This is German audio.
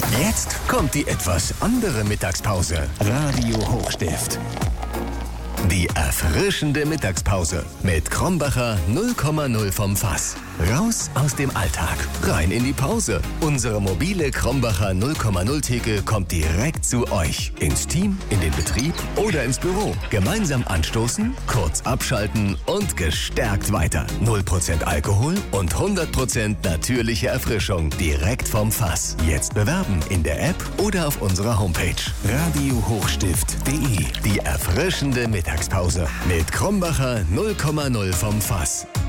Jetzt kommt die etwas andere Mittagspause. Radio Hochstift. Die erfrischende Mittagspause mit Krombacher 0,0 vom Fass. Raus aus dem Alltag, rein in die Pause. Unsere mobile Krombacher 0,0 Theke kommt direkt zu euch. Ins Team, in den Betrieb oder ins Büro. Gemeinsam anstoßen, kurz abschalten und gestärkt weiter. 0% Alkohol und 100% natürliche Erfrischung direkt vom Fass. Jetzt bewerben in der App oder auf unserer Homepage. radiohochstift.de. Die erfrischende Mittagspause mit Krombacher 0,0 vom Fass.